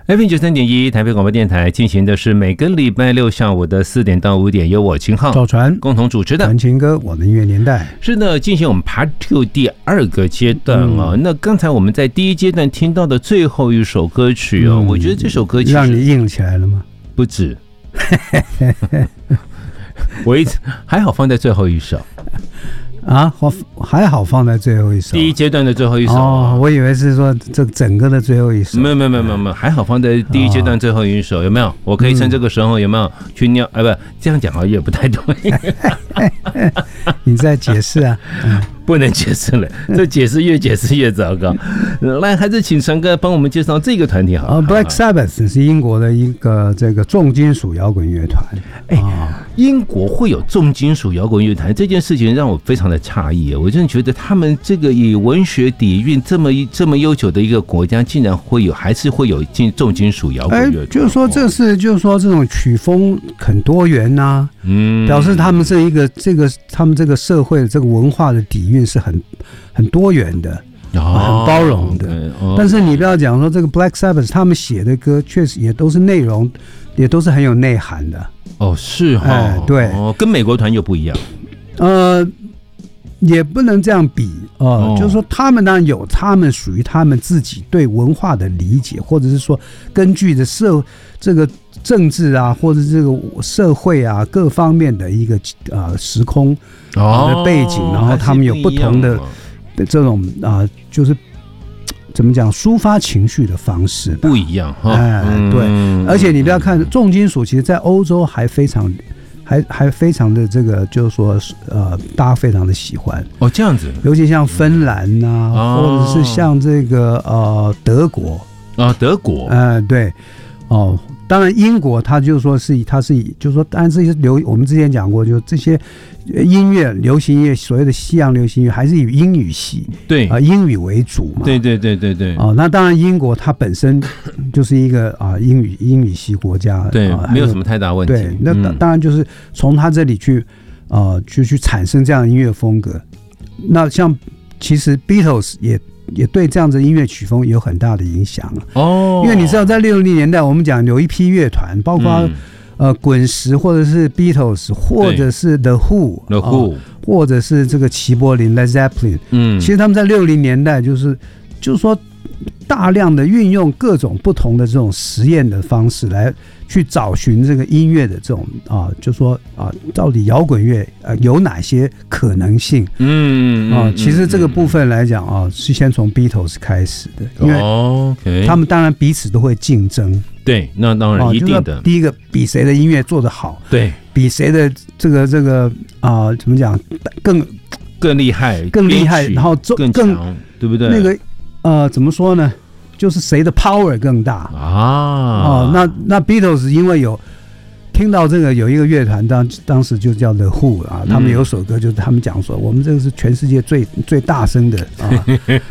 FM93.1台北广播电台进行的是每个礼拜六下午的4点到5点，由我秦浩、 赵传共同主持的传情歌，我的音乐年代是呢，进行我们 Part 2第2个阶段啊。那刚才我们在第一阶段听到的最后一首歌曲哦，我觉得这首歌其实让你硬起来了吗？ 不止，我一直还好放在最后一首。 啊，还好放在最后一首， 第一阶段的最后一首哦，我以为是说这整个的最后一首。 没有，还好放在第一阶段最后一首，有没有？我可以趁这个时候有没有去尿？不，这样讲好像也不太对。 你在解释啊？ 不能解释了，这解释越糟糕。来，还是请陈哥帮我们介绍这个团体好。 Black Sabbath 是英国的一个这个重金属摇滚乐团。 英国会有重金属摇滚乐团这件事情让我非常的诧异，我真的觉得他们这个以文学底蕴这么悠久的一个国家，竟然还是会有重金属摇滚乐团。 就是说就是说这种曲风很多元呐，表示他们是一个他们这个社会的这个文化的底蕴是很多元的。很包容的，但是你不要讲说这个 Black Sabbath 他们写的歌确实也都是内容，也都是很有内涵的。 哦，是哈， 对， 跟美国团又不一样。 也不能这样比就是说他们当然有他们属于他们自己对文化的理解，或者是说根据的这个政治啊，或者这个社会啊各方面的一个时空的背景，然后他们有不同的这种就是怎么讲抒发情绪的方式不一样对，而且你不要看重金属，其实在欧洲还非常的这个，就是说大家非常的喜欢这样子， 尤其像芬兰啊，或者是像这个德国德国对当然英国它就是说它是以就是说当然这些我们之前讲过，就这些音乐流行音乐所谓的西洋流行音乐还是以英语系对英语为主嘛， 对那当然英国它本身就是一个英语系国家， 对没有什么太大问题， 对，那当然就是从它这里去产生这样的音乐风格。那像其实 Beatles 也对这样子音乐曲风有很大的影响因为你知道在60年代我们讲有一批乐团，包括滚石或者是 Beatles 或者是 The Who 或者是这个齐柏林 Led Zeppelin，其实他们在60年代就是说大量的运用各种不同的这种实验的方式来去找寻这个音乐的这种就说到底摇滚乐有哪些可能性？其实这个部分来讲是先从 Beatles 开始的，因为他们当然彼此都会竞争。 对，那当然一定的。 第一个比谁的音乐做得好， 对， 比谁的这个怎么讲更厉害， 然后更强，对不对？ 那个怎么说呢？就是谁的 power 更大那 Beatles 因为有听到这个有一个乐团当时就叫 The Who 他们有首歌就是他们讲说我们这个是全世界最大声的